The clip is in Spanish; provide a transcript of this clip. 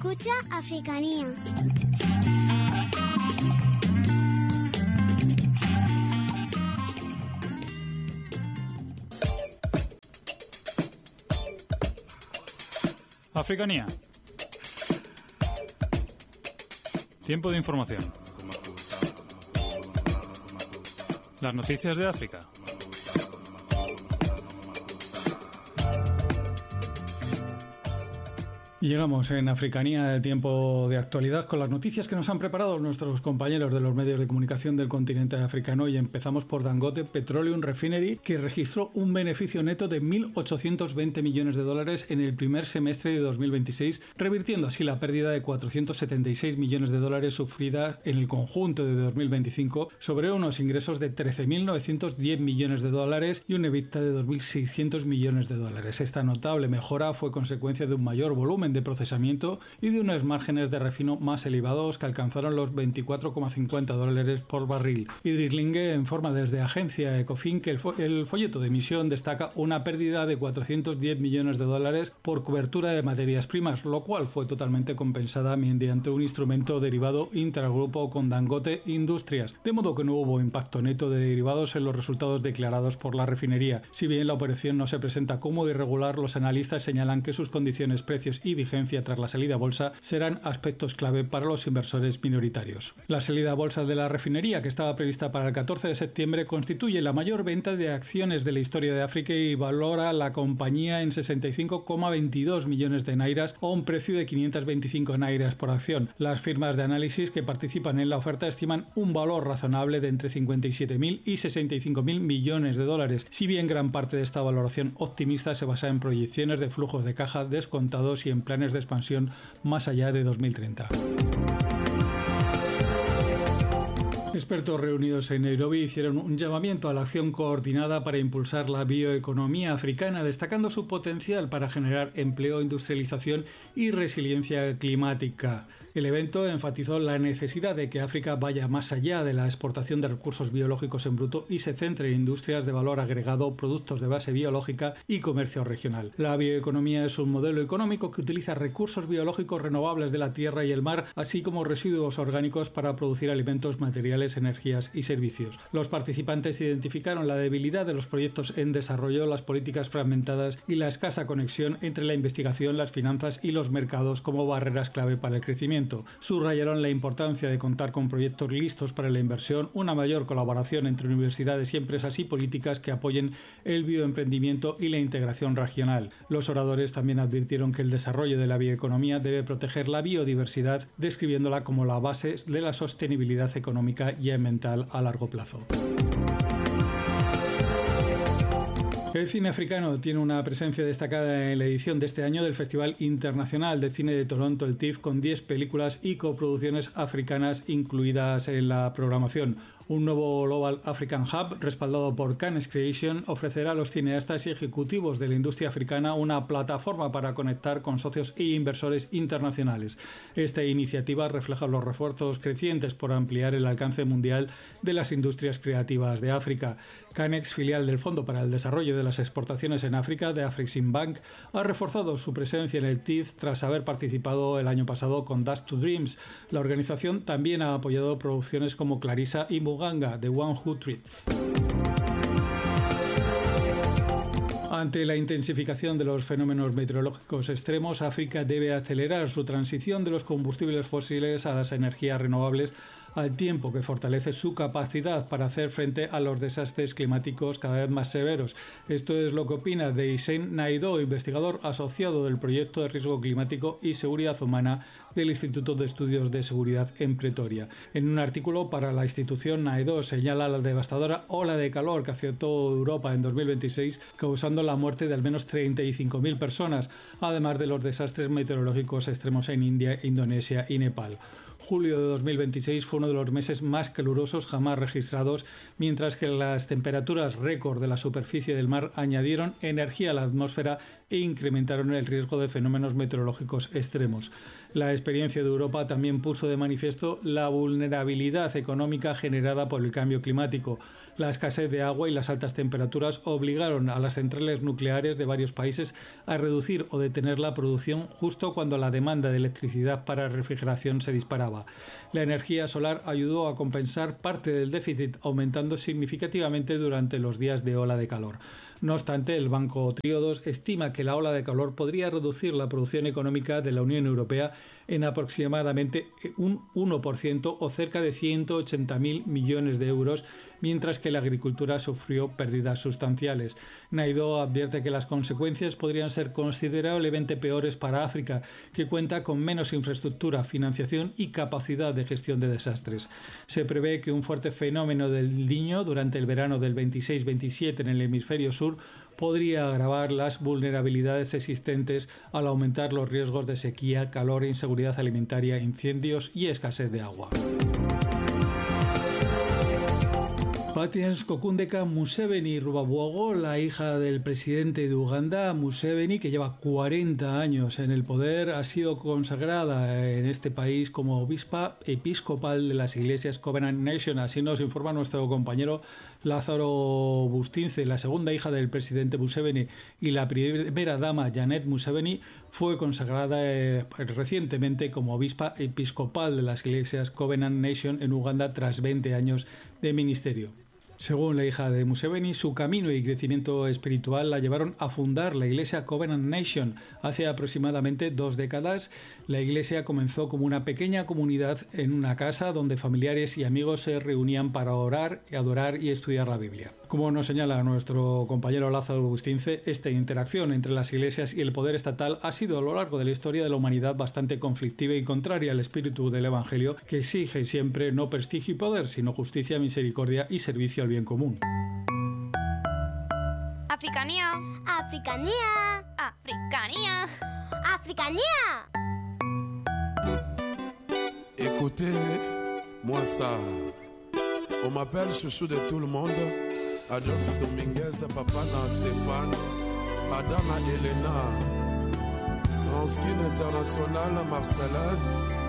Escucha Africanía. Africanía. Tiempo de información. Las noticias de África. Y llegamos en Africanía de tiempo de actualidad con las noticias que nos han preparado nuestros compañeros de los medios de comunicación del continente africano, y empezamos por Dangote Petroleum Refinery, que registró un beneficio neto de 1.820 millones de dólares en el primer semestre de 2026, revirtiendo así la pérdida de 476 millones de dólares sufrida en el conjunto de 2025 sobre unos ingresos de 13.910 millones de dólares y un EBITDA de 2.600 millones de dólares. Esta notable mejora fue consecuencia de un mayor volumen de procesamiento y de unos márgenes de refino más elevados que alcanzaron los 24,50 dólares por barril. Idris Lingue informa desde agencia Ecofin que el folleto de emisión destaca una pérdida de 410 millones de dólares por cobertura de materias primas, lo cual fue totalmente compensada mediante un instrumento derivado intragrupo con Dangote Industrias, de modo que no hubo impacto neto de derivados en los resultados declarados por la refinería. Si bien la operación no se presenta como irregular, los analistas señalan que sus condiciones, precios y vigencia tras la salida a bolsa serán aspectos clave para los inversores minoritarios. La salida a bolsa de la refinería, que estaba prevista para el 14 de septiembre, constituye la mayor venta de acciones de la historia de África y valora la compañía en 65,22 millones de nairas o un precio de 525 nairas por acción. Las firmas de análisis que participan en la oferta estiman un valor razonable de entre 57.000 y 65.000 millones de dólares, si bien gran parte de esta valoración optimista se basa en proyecciones de flujos de caja descontados y en planes de expansión más allá de 2030. Expertos reunidos en Nairobi hicieron un llamamiento a la acción coordinada para impulsar la bioeconomía africana, destacando su potencial para generar empleo, industrialización y resiliencia climática. El evento enfatizó la necesidad de que África vaya más allá de la exportación de recursos biológicos en bruto y se centre en industrias de valor agregado, productos de base biológica y comercio regional. La bioeconomía es un modelo económico que utiliza recursos biológicos renovables de la tierra y el mar, así como residuos orgánicos para producir alimentos, materiales, energías y servicios. Los participantes identificaron la debilidad de los proyectos en desarrollo, las políticas fragmentadas y la escasa conexión entre la investigación, las finanzas y los mercados como barreras clave para el crecimiento. Subrayaron la importancia de contar con proyectos listos para la inversión, una mayor colaboración entre universidades y empresas y políticas que apoyen el bioemprendimiento y la integración regional. Los oradores también advirtieron que el desarrollo de la bioeconomía debe proteger la biodiversidad, describiéndola como la base de la sostenibilidad económica y ambiental a largo plazo. El cine africano tiene una presencia destacada en la edición de este año del Festival Internacional de Cine de Toronto, el TIFF, con 10 películas y coproducciones africanas incluidas en la programación. Un nuevo Global African Hub, respaldado por Cannes Creation, ofrecerá a los cineastas y ejecutivos de la industria africana una plataforma para conectar con socios e inversores internacionales. Esta iniciativa refleja los refuerzos crecientes por ampliar el alcance mundial de las industrias creativas de África. Cannes, filial del Fondo para el Desarrollo de las Exportaciones en África de Afreximbank, ha reforzado su presencia en el TIFF tras haber participado el año pasado con Dust to Dreams. La organización también ha apoyado producciones como Clarissa y Muganga, The One Who Treats. Ante la intensificación de los fenómenos meteorológicos extremos, África debe acelerar su transición de los combustibles fósiles a las energías renovables, al tiempo que fortalece su capacidad para hacer frente a los desastres climáticos cada vez más severos. Esto es lo que opina Deysen Naido, investigador asociado del Proyecto de Riesgo Climático y Seguridad Humana del Instituto de Estudios de Seguridad en Pretoria. En un artículo para la institución, Naido señala la devastadora ola de calor que azotó Europa en 2026, causando la muerte de al menos 35.000 personas, además de los desastres meteorológicos extremos en India, Indonesia y Nepal. Julio de 2026 fue uno de los meses más calurosos jamás registrados, mientras que las temperaturas récord de la superficie del mar añadieron energía a la atmósfera e incrementaron el riesgo de fenómenos meteorológicos extremos. La experiencia de Europa también puso de manifiesto la vulnerabilidad económica generada por el cambio climático. La escasez de agua y las altas temperaturas obligaron a las centrales nucleares de varios países a reducir o detener la producción justo cuando la demanda de electricidad para refrigeración se disparaba. La energía solar ayudó a compensar parte del déficit, aumentando significativamente durante los días de ola de calor. No obstante, el Banco Tríodos estima que la ola de calor podría reducir la producción económica de la Unión Europea en aproximadamente un 1% o cerca de 180.000 millones de euros, mientras que la agricultura sufrió pérdidas sustanciales. Naidoo advierte que las consecuencias podrían ser considerablemente peores para África, que cuenta con menos infraestructura, financiación y capacidad de gestión de desastres. Se prevé que un fuerte fenómeno del Niño durante el verano del 26-27 en el hemisferio sur podría agravar las vulnerabilidades existentes al aumentar los riesgos de sequía, calor, inseguridad alimentaria, incendios y escasez de agua. Patience Kokundeka Museveni Rubabuogo, la hija del presidente de Uganda, Museveni, que lleva 40 años en el poder, ha sido consagrada en este país como obispa episcopal de las iglesias Covenant Nation. Así nos informa nuestro compañero Lázaro Bustince. La segunda hija del presidente Museveni y la primera dama Janet Museveni fue consagrada recientemente como obispa episcopal de las iglesias Covenant Nation en Uganda tras 20 años de ministerio. Según la hija de Museveni, su camino y crecimiento espiritual la llevaron a fundar la iglesia Covenant Nation. Hace aproximadamente 2 décadas, la iglesia comenzó como una pequeña comunidad en una casa donde familiares y amigos se reunían para orar, adorar y estudiar la Biblia. Como nos señala nuestro compañero Lázaro Bustince, esta interacción entre las iglesias y el poder estatal ha sido a lo largo de la historia de la humanidad bastante conflictiva y contraria al espíritu del Evangelio, que exige siempre no prestigio y poder, sino justicia, misericordia y servicio al bien común. Africanía. Africanía. Africanía. Africanía. Écoutez, moi ça. On m'appelle chouchou de tout le monde. Adolphe Dominguez, Papana Stéphane, Adana Elena, Transkin International Marcelin.